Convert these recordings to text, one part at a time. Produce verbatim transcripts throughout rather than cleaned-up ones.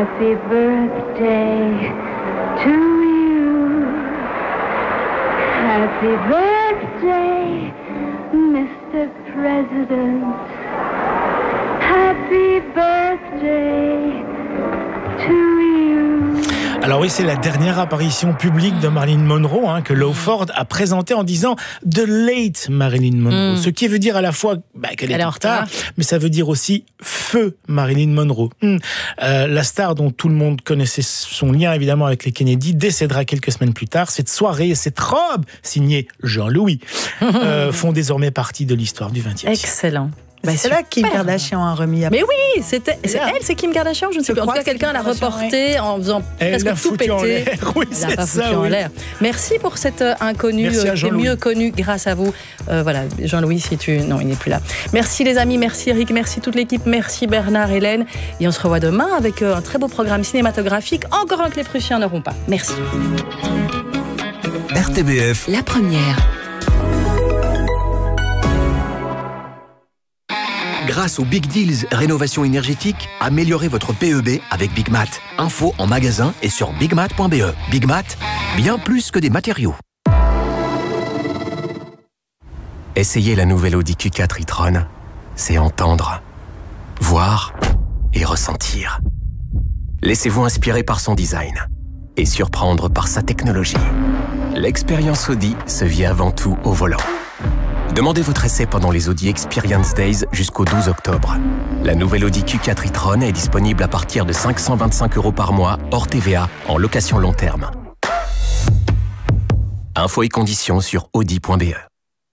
Happy birthday to you. Happy birthday, Mister President. Happy birthday to you. Alors oui, c'est la dernière apparition publique de Marilyn Monroe hein, que Lawford a présentée en disant « The late Marilyn Monroe mm. ». Ce qui veut dire à la fois bah, qu'elle est en retard, mais ça veut dire aussi « feu Marilyn Monroe mm. ». Euh, la star dont tout le monde connaissait son lien évidemment avec les Kennedy décédera quelques semaines plus tard. Cette soirée et cette robe signée Jean-Louis euh, font désormais partie de l'histoire du vingtième siècle. Excellent. Bah, c'est là que Kim Kardashian a remis. Mais oui, c'était, c'est elle, c'est Kim Kardashian, je ne sais plus. En tout cas, quelqu'un l'a reporté en faisant elle presque tout péter. Oui, elle l'a pas foutu en l'air. Merci pour cette inconnue euh, qui est mieux connue grâce à vous. Euh, voilà, Jean-Louis, si tu... Non, il n'est plus là. Merci les amis, merci Eric, merci toute l'équipe, merci Bernard, Hélène. Et on se revoit demain avec un très beau programme cinématographique. Encore un que les Prussiens n'auront pas. Merci. R T B F. La première. Grâce aux Big Deals Rénovation énergétique, améliorez votre P E B avec Big Mat. Info en magasin et sur big mat point b e. Big Mat, bien plus que des matériaux. Essayez la nouvelle Audi Q quatre e-tron. C'est entendre, voir et ressentir. Laissez-vous inspirer par son design et surprendre par sa technologie. L'expérience Audi se vit avant tout au volant. Demandez votre essai pendant les Audi Experience Days jusqu'au douze octobre. La nouvelle Audi Q quatre e-tron est disponible à partir de cinq cent vingt-cinq euros par mois, hors T V A, en location long terme. Infos et conditions sur audi point b e.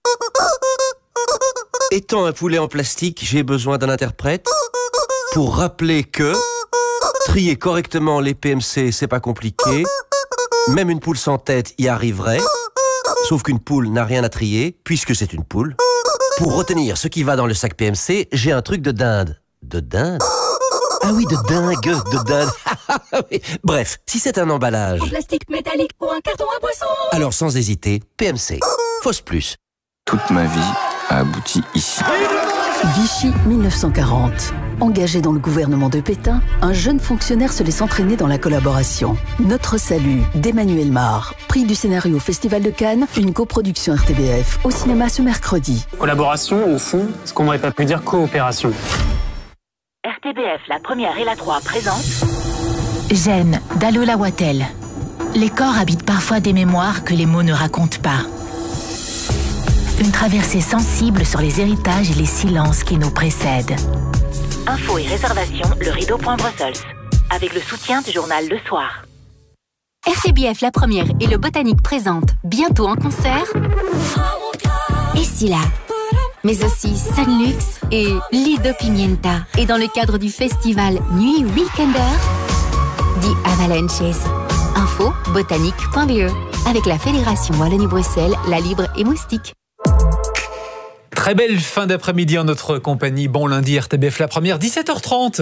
Étant un poulet en plastique, j'ai besoin d'un interprète pour rappeler que trier correctement les P M C, c'est pas compliqué. Même une poule sans tête y arriverait. Sauf qu'une poule n'a rien à trier, puisque c'est une poule. Pour retenir ce qui va dans le sac P M C, j'ai un truc de dinde. De dinde? Ah oui, de dingue, de dinde. Bref, si c'est un emballage... En plastique métallique ou un carton à boisson. Alors sans hésiter, P M C. Fausse plus. Toute ma vie a abouti ici. Vichy mille neuf cent quarante. Engagé dans le gouvernement de Pétain, un jeune fonctionnaire se laisse entraîner dans la collaboration. Notre salut, d'Emmanuel Mar. Prix du scénario au Festival de Cannes, une coproduction R T B F, au cinéma ce mercredi. Collaboration, au fond, ce qu'on n'aurait pas pu dire coopération. R T B F, la première et la trois présente... Gênes, d'Alola Wattel. Les corps habitent parfois des mémoires que les mots ne racontent pas. Une traversée sensible sur les héritages et les silences qui nous précèdent. Infos et réservations, le rideau point Brussels. Avec le soutien du journal Le Soir. R T B F La Première et le Botanique présentent bientôt en concert Estila, mais aussi Sunlux et Lido Pimienta. Et dans le cadre du festival Nuit Weekender, The Avalanches. Info botanique point b e. Avec la Fédération Wallonie-Bruxelles, La Libre et Moustique. Très belle fin d'après-midi en notre compagnie. Bon lundi, R T B F La Première, dix-sept heures trente.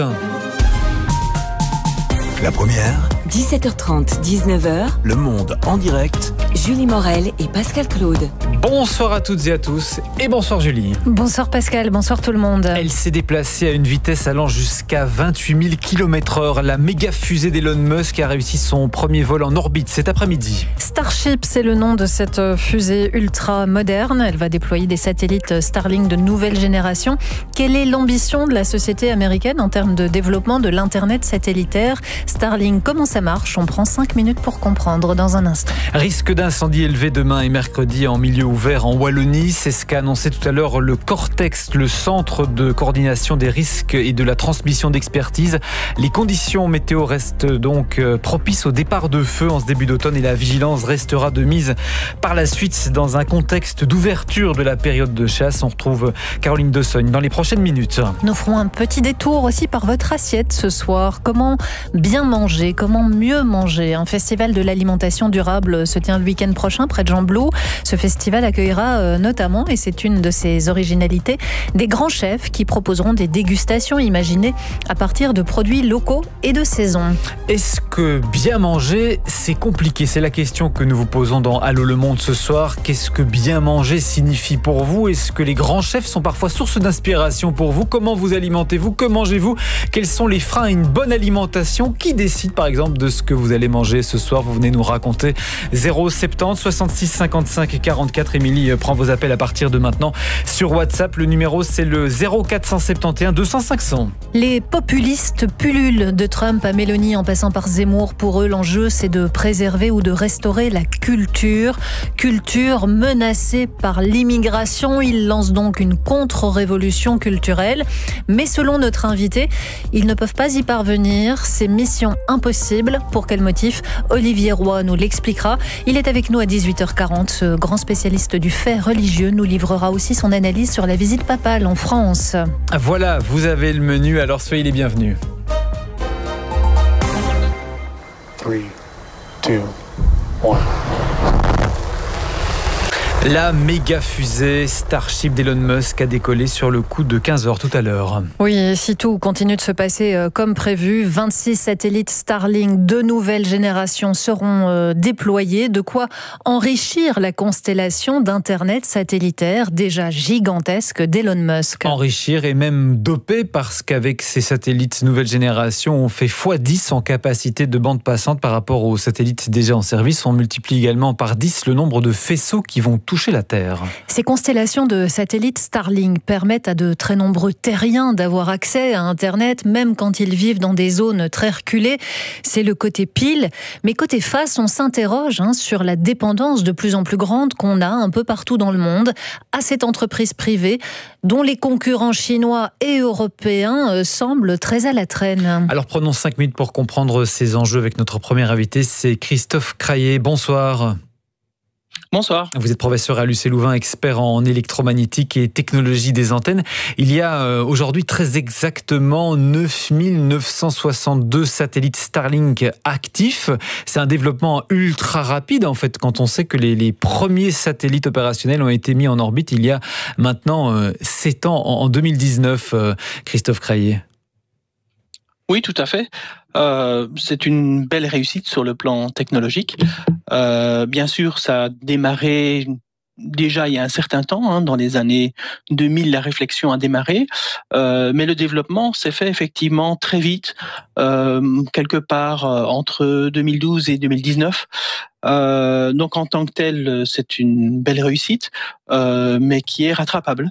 La Première. dix-sept heures trente, dix-neuf heures. Le Monde en direct. Julie Morel et Pascal Claude. Bonsoir à toutes et à tous et bonsoir Julie. Bonsoir Pascal, bonsoir tout le monde. Elle s'est déplacée à une vitesse allant jusqu'à vingt-huit mille kilomètres heure. La méga fusée d'Elon Musk a réussi son premier vol en orbite cet après-midi. Starship, c'est le nom de cette fusée ultra moderne. Elle va déployer des satellites Starlink de nouvelle génération. Quelle est l'ambition de la société américaine en termes de développement de l'Internet satellitaire? Starlink, comment ça marche? On prend cinq minutes pour comprendre dans un instant. Risque d'incendie élevé demain et mercredi en milieu ouvert en Wallonie. C'est ce qu'a annoncé tout à l'heure le Cortex, le centre de coordination des risques et de la transmission d'expertise. Les conditions météo restent donc propices au départ de feu en ce début d'automne et la vigilance restera de mise par la suite dans un contexte d'ouverture de la période de chasse. On retrouve Caroline Dossogne dans les prochaines minutes. Nous ferons un petit détour aussi par votre assiette ce soir. Comment bien manger, comment mieux manger? Un festival de l'alimentation durable se tient le week-end prochain près de Jean-Blou. Ce festival festival accueillera euh, notamment, et c'est une de ses originalités, des grands chefs qui proposeront des dégustations imaginées à partir de produits locaux et de saison. Est-ce que bien manger, c'est compliqué? C'est la question que nous vous posons dans Allô le Monde ce soir. Qu'est-ce que bien manger signifie pour vous? Est-ce que les grands chefs sont parfois source d'inspiration pour vous? Comment vous alimentez-vous? Que mangez-vous? Quels sont les freins à une bonne alimentation? Qui décide par exemple de ce que vous allez manger ce soir? Vous venez nous raconter. Zéro soixante-dix soixante-six cinquante-cinq quarante-quatre. Émilie prend vos appels à partir de maintenant sur WhatsApp. Le numéro c'est le zéro quatre cent soixante et onze deux cents cinq cents. Les populistes pullulent de Trump à Mélanie en passant par Zemmour. Pour eux, l'enjeu c'est de préserver ou de restaurer la culture. Culture menacée par l'immigration. Ils lancent donc une contre-révolution culturelle. Mais selon notre invité, ils ne peuvent pas y parvenir. C'est mission impossible. Pour quel motif? Olivier Roy nous l'expliquera. Il est avec nous à dix-huit heures quarante. Ce grand spécialiste du fait religieux nous livrera aussi son analyse sur la visite papale en France. Voilà, vous avez le menu, alors soyez les bienvenus. trois, deux, un. La méga fusée Starship d'Elon Musk a décollé sur le coup de quinze heures tout à l'heure. Oui, et si tout continue de se passer comme prévu, vingt-six satellites Starlink de nouvelle génération seront déployés, de quoi enrichir la constellation d'Internet satellitaire déjà gigantesque d'Elon Musk. Enrichir et même doper, parce qu'avec ces satellites nouvelle génération, on fait fois dix en capacité de bande passante par rapport aux satellites déjà en service. On multiplie également par dix le nombre de faisceaux qui vont toucher la Terre. Ces constellations de satellites Starlink permettent à de très nombreux terriens d'avoir accès à Internet, même quand ils vivent dans des zones très reculées. C'est le côté pile. Mais côté face, on s'interroge hein, sur la dépendance de plus en plus grande qu'on a un peu partout dans le monde à cette entreprise privée dont les concurrents chinois et européens euh, semblent très à la traîne. Alors prenons cinq minutes pour comprendre ces enjeux avec notre premier invité, c'est Christophe Craillet. Bonsoir. Bonsoir. Vous êtes professeur à l'U C Louvain, expert en électromagnétique et technologie des antennes. Il y a euh, aujourd'hui très exactement neuf mille neuf cent soixante-deux satellites Starlink actifs. C'est un développement ultra rapide en fait quand on sait que les, les premiers satellites opérationnels ont été mis en orbite il y a maintenant euh, sept ans, en, en deux mille dix-neuf, euh, Christophe Craillet. Oui, tout à fait. Euh, c'est une belle réussite sur le plan technologique. Euh, bien sûr, ça a démarré déjà il y a un certain temps, hein, dans les années deux mille, la réflexion a démarré, euh, mais le développement s'est fait effectivement très vite, euh, quelque part euh, entre deux mille douze et deux mille dix-neuf. Euh, donc en tant que tel, c'est une belle réussite, euh, mais qui est rattrapable.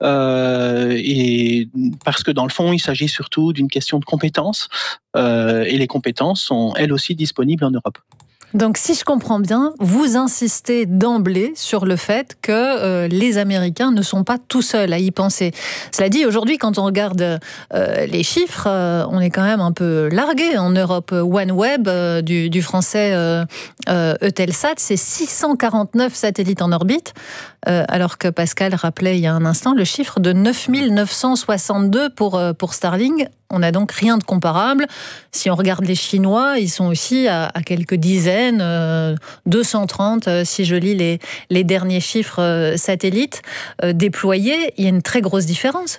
Euh, et parce que dans le fond, il s'agit surtout d'une question de compétences, euh, et les compétences sont elles aussi disponibles en Europe. Donc, si je comprends bien, vous insistez d'emblée sur le fait que euh, les Américains ne sont pas tout seuls à y penser. Cela dit, aujourd'hui, quand on regarde euh, les chiffres, euh, on est quand même un peu largué en Europe. OneWeb, euh, du, du français euh, euh, Eutelsat, c'est six cent quarante-neuf satellites en orbite, euh, alors que Pascal rappelait il y a un instant le chiffre de neuf mille neuf cent soixante-deux pour, euh, pour Starlink. On n'a donc rien de comparable. Si on regarde les Chinois, ils sont aussi à, à quelques dizaines, euh, deux cent trente, euh, si je lis les, les derniers chiffres euh, satellites euh, déployés. Il y a une très grosse différence.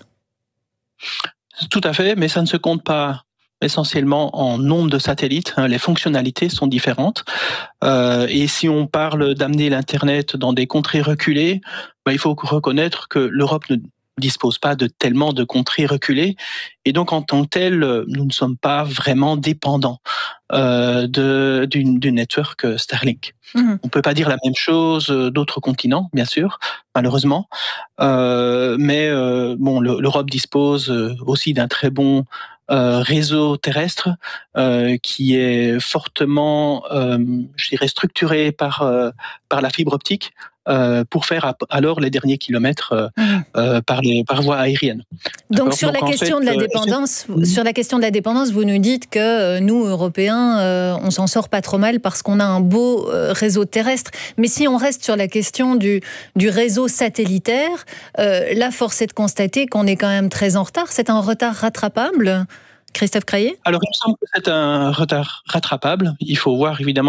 Tout à fait, mais ça ne se compte pas essentiellement en nombre de satellites. Les fonctionnalités sont différentes. Euh, et si on parle d'amener l'Internet dans des contrées reculées, bah, il faut reconnaître que l'Europe ne dispose pas de tellement de contrées reculées, et donc en tant que tel, nous ne sommes pas vraiment dépendants euh, de, du, du network Starlink. Mmh. On peut pas dire la même chose d'autres continents, bien sûr, malheureusement, euh, mais euh, bon, l'Europe dispose aussi d'un très bon euh, réseau terrestre euh, qui est fortement, euh, je dirais, structuré par euh, par la fibre optique. Euh, pour faire alors les derniers kilomètres euh, mmh. euh, par, les, par voie aérienne. Donc sur, Donc, la question fait, de la dépendance, euh, sur la question de la dépendance, vous nous dites que euh, nous, Européens, euh, on s'en sort pas trop mal parce qu'on a un beau euh, réseau terrestre. Mais si on reste sur la question du, du réseau satellitaire, euh, là, force est de constater qu'on est quand même très en retard. C'est un retard rattrapable, Christophe Craillet ? Alors, il me semble que c'est un retard rattrapable. Il faut voir évidemment dans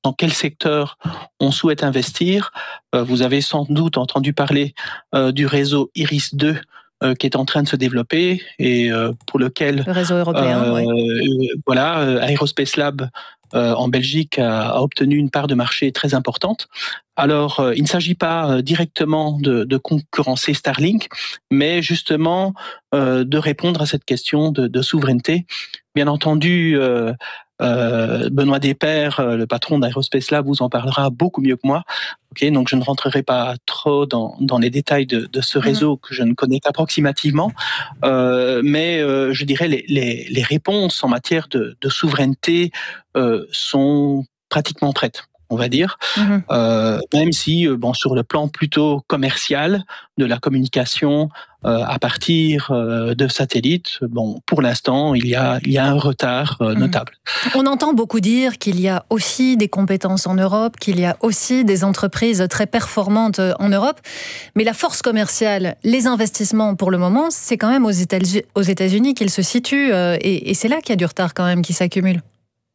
dans quel secteur on souhaite investir. Euh, vous avez sans doute entendu parler euh, du réseau Iris deux euh, qui est en train de se développer et euh, pour lequel le réseau européen, euh, ouais. euh, voilà, euh, Aerospace Lab euh, en Belgique a, a obtenu une part de marché très importante. Alors, euh, il ne s'agit pas euh, directement de, de concurrencer Starlink, mais justement euh, de répondre à cette question de, de souveraineté. Bien entendu, euh, euh, Benoît Despères, euh, le patron d'Aerospace Lab, vous en parlera beaucoup mieux que moi. Okay, donc, je ne rentrerai pas trop dans, dans les détails de, de ce réseau que je ne connais qu'approximativement, euh, mais euh, je dirais les, les, les réponses en matière de, de souveraineté euh, sont pratiquement prêtes, on va dire, mmh. euh, même si, bon, sur le plan plutôt commercial de la communication euh, à partir euh, de satellites, bon, pour l'instant, il y a, il y a un retard euh, notable. Mmh. On entend beaucoup dire qu'il y a aussi des compétences en Europe, qu'il y a aussi des entreprises très performantes en Europe, mais la force commerciale, les investissements pour le moment, c'est quand même aux États-Unis qu'ils se situent, euh, et, et c'est là qu'il y a du retard quand même qui s'accumule.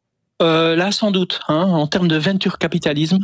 Euh, là, sans doute, hein, en termes de venture capitalisme,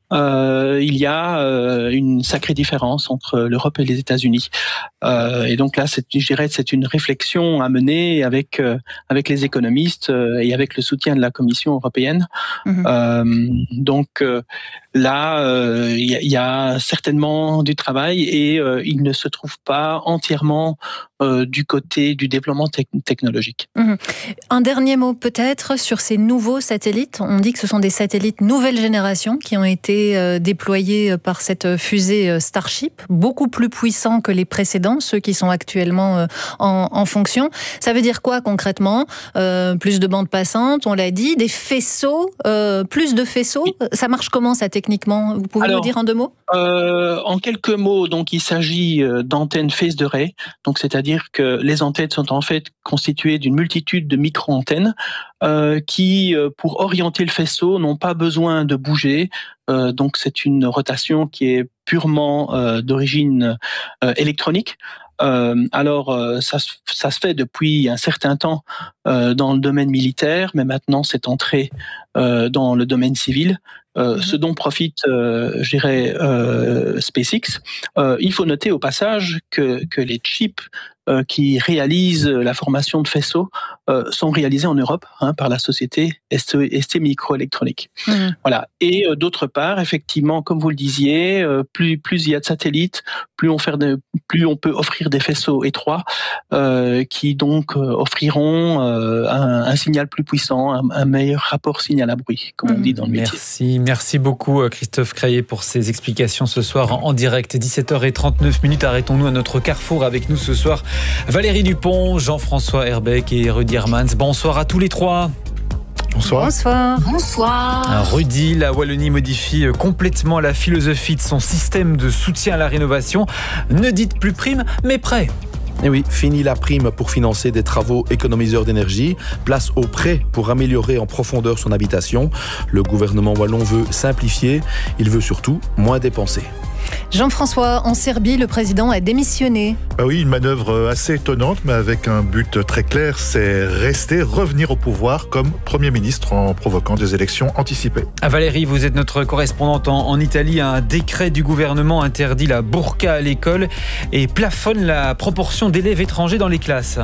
euh, il y a euh, une sacrée différence entre l'Europe et les États-Unis. Euh, et donc là, c'est, je dirais, c'est une réflexion à mener avec euh, avec les économistes euh, et avec le soutien de la Commission européenne. Mmh. Euh, donc euh, là, euh, il y, y a certainement du travail et euh, il ne se trouve pas entièrement euh, du côté du développement te- technologique. Mmh. Un dernier mot peut-être sur ces nouveaux satellites. On dit que ce sont des satellites nouvelle génération qui ont été euh, déployés par cette fusée Starship, beaucoup plus puissants que les précédents, ceux qui sont actuellement euh, en, en fonction. Ça veut dire quoi concrètement ? euh, Plus de bandes passantes, on l'a dit, des faisceaux, euh, plus de faisceaux. Ça marche comment ça techniquement ? Vous pouvez Alors, nous dire en deux mots ? euh, En quelques mots, donc il s'agit d'antennes phase array, donc c'est-à-dire que les antennes sont en fait constituées d'une multitude de micro-antennes euh, qui, pour orienter le faisceau, n'ont pas besoin de bouger. Euh, donc c'est une rotation qui est purement euh, d'origine euh, électronique. Euh, alors euh, ça, ça se fait depuis un certain temps euh, dans le domaine militaire, mais maintenant c'est entré euh, dans le domaine civil. Euh, mmh. Ce dont profite, euh, je dirais, euh, SpaceX. Euh, il faut noter au passage que, que les chips euh, qui réalisent la formation de faisceaux euh, sont réalisés en Europe hein, par la société S T Microélectronique. Mmh. Voilà. Et euh, d'autre part, effectivement, comme vous le disiez, euh, plus plus il y a de satellites, plus on fait de, plus on peut offrir des faisceaux étroits euh, qui donc euh, offriront euh, un, un signal plus puissant, un, un meilleur rapport signal à bruit, comme mmh. on dit dans le métier. Merci, merci beaucoup Christophe Craillet pour ces explications ce soir en direct. dix-sept heures trente-neuf minutes. Arrêtons-nous à notre carrefour avec nous ce soir. Valérie Dupont, Jean-François Herbeck et Rudy Hermans. Bonsoir à tous les trois. Bonsoir. Bonsoir. Bonsoir. Rudy, la Wallonie modifie complètement la philosophie de son système de soutien à la rénovation. Ne dites plus prime, mais prêt. Et oui, fini la prime pour financer des travaux économiseurs d'énergie, place au prêt pour améliorer en profondeur son habitation. Le gouvernement wallon veut simplifier, il veut surtout moins dépenser. Jean-François, en Serbie, le président a démissionné. Bah oui, une manœuvre assez étonnante, mais avec un but très clair, c'est rester, revenir au pouvoir comme Premier ministre en provoquant des élections anticipées. Ah Valérie, vous êtes notre correspondante en, en Italie. Un décret du gouvernement interdit la burqa à l'école et plafonne la proportion d'élèves étrangers dans les classes.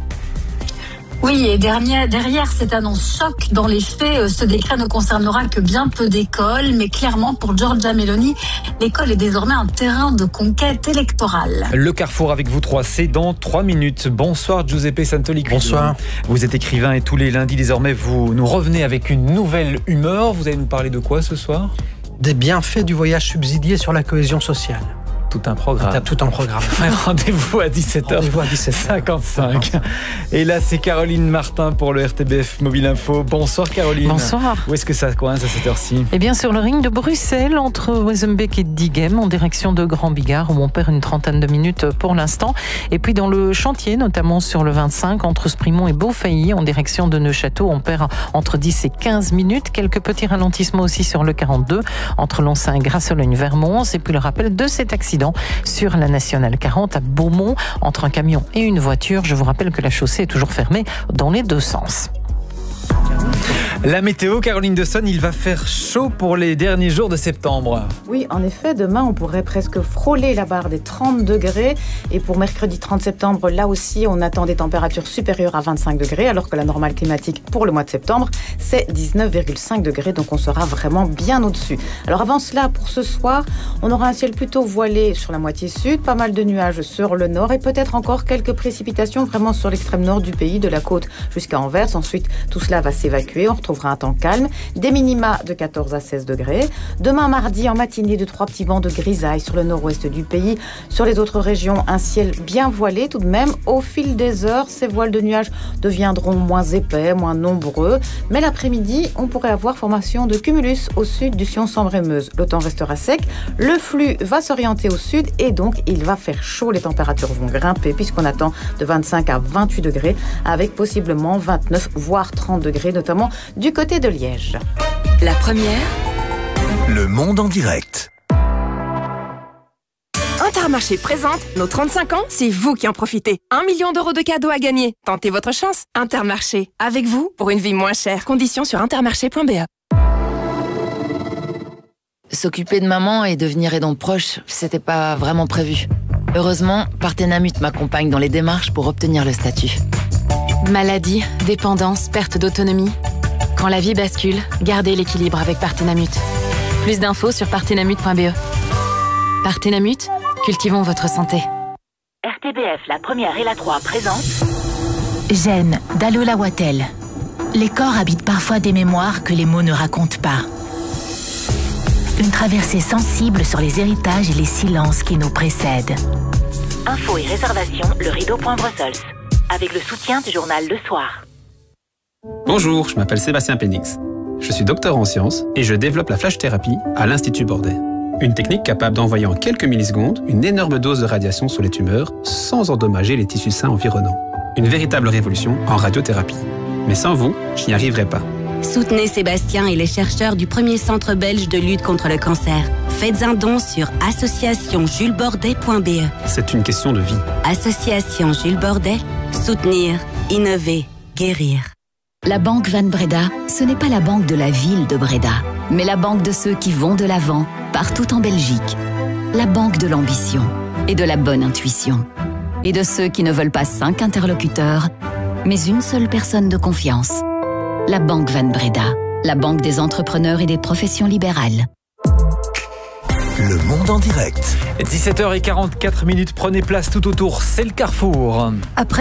Oui, et derrière, derrière cette annonce choc, dans les faits, ce décret ne concernera que bien peu d'écoles, mais clairement pour Giorgia Meloni, l'école est désormais un terrain de conquête électorale. Le carrefour avec vous trois, c'est dans trois minutes. Bonsoir Giuseppe Santoliquito. Bonsoir. Vous êtes écrivain et tous les lundis désormais vous nous revenez avec une nouvelle humeur. Vous allez nous parler de quoi ce soir ? Des bienfaits du voyage subsidié sur la cohésion sociale. Tout un programme. Tout un programme. Rendez-vous à dix-sept heures cinquante-cinq. Et là, c'est Caroline Martin pour le R T B F Mobile Info. Bonsoir Caroline. Bonsoir. Où est-ce que ça coince à cette heure-ci ? Eh bien, sur le ring de Bruxelles, entre Wezenbeek et Diegem, en direction de Grand Bigard, où on perd une trentaine de minutes pour l'instant. Et puis dans le chantier, notamment sur le vingt-cinq, entre Sprimont et Beaufailly, en direction de Neuchâteau, on perd entre dix et quinze minutes. Quelques petits ralentissements aussi sur le quarante-deux, entre Lancin et Grasologne-Vermont. Et puis le rappel de cet accident sur la nationale quarante à Beaumont, entre un camion et une voiture. Je vous rappelle que la chaussée est toujours fermée dans les deux sens. La météo, Caroline Dessonne, il va faire chaud pour les derniers jours de septembre. Oui, en effet, demain, on pourrait presque frôler la barre des trente degrés. Et pour mercredi trente septembre, là aussi, on attend des températures supérieures à vingt-cinq degrés, alors que la normale climatique pour le mois de septembre, c'est dix-neuf virgule cinq degrés. Donc, on sera vraiment bien au-dessus. Alors, avant cela, pour ce soir, on aura un ciel plutôt voilé sur la moitié sud, pas mal de nuages sur le nord et peut-être encore quelques précipitations vraiment sur l'extrême nord du pays, de la côte jusqu'à Anvers. Ensuite, tout cela va s'évacuer. On retrouvera un temps calme. Des minima de quatorze à seize degrés. Demain, mardi, en matinée, de trois petits bancs de grisaille sur le nord-ouest du pays. Sur les autres régions, un ciel bien voilé tout de même. Au fil des heures, ces voiles de nuages deviendront moins épais, moins nombreux. Mais l'après-midi, on pourrait avoir formation de cumulus au sud du Sion Sambre-et-Meuse. Le temps restera sec. Le flux va s'orienter au sud et donc il va faire chaud. Les températures vont grimper puisqu'on attend de vingt-cinq à vingt-huit degrés avec possiblement vingt-neuf voire trente degrés, notamment du côté de Liège. La première, Le Monde en direct. Intermarché présente nos trente-cinq ans, c'est vous qui en profitez. Un million d'euros de cadeaux à gagner. Tentez votre chance. Intermarché, avec vous pour une vie moins chère. Conditions sur intermarché point b e. S'occuper de maman et devenir aidant proche, c'était pas vraiment prévu. Heureusement, Partenamut m'accompagne dans les démarches pour obtenir le statut. Maladie, dépendance, perte d'autonomie. Quand la vie bascule, gardez l'équilibre avec Partenamut. Plus d'infos sur partenamut point b e. Partenamut, cultivons votre santé. R T B F, la première et la trois présentent Gênes d'Alola Wattel. Les corps habitent parfois des mémoires que les mots ne racontent pas. Une traversée sensible sur les héritages et les silences qui nous précèdent. Infos et réservations, le rideau point Brussels. Avec le soutien du journal Le Soir. Bonjour, je m'appelle Sébastien Pénix. Je suis docteur en sciences et je développe la flash-thérapie à l'Institut Bordet. Une technique capable d'envoyer en quelques millisecondes une énorme dose de radiation sur les tumeurs sans endommager les tissus sains environnants. Une véritable révolution en radiothérapie. Mais sans vous, je n'y arriverai pas. Soutenez Sébastien et les chercheurs du premier centre belge de lutte contre le cancer. Faites un don sur association jules bordet point b e. C'est une question de vie. Association Jules Bordet, soutenir, innover, guérir. La Banque Van Breda, ce n'est pas la banque de la ville de Breda, mais la banque de ceux qui vont de l'avant, partout en Belgique. La banque de l'ambition et de la bonne intuition. Et de ceux qui ne veulent pas cinq interlocuteurs, mais une seule personne de confiance. La Banque Van Breda, la banque des entrepreneurs et des professions libérales. Le Monde en direct. dix-sept heures quarante-quatre minutes, prenez place tout autour, c'est le carrefour. Après